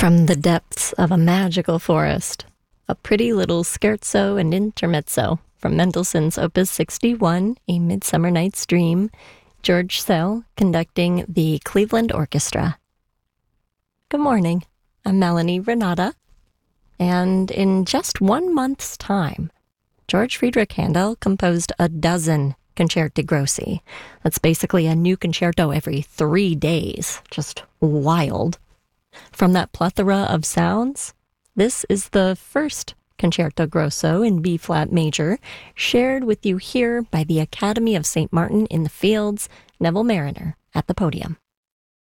From the depths of a magical forest, a pretty little scherzo and intermezzo from Mendelssohn's Opus 61, A Midsummer Night's Dream, George Szell conducting the Cleveland Orchestra. Good morning, I'm Melanie Renata, and in just 1 month's time, George Friedrich Handel composed a dozen concerti grossi. That's basically a new concerto every 3 days. Just wild. From that plethora of sounds, this is the first concerto grosso in B-flat major, shared with you here by the Academy of St. Martin in the Fields, Neville Marriner at the podium.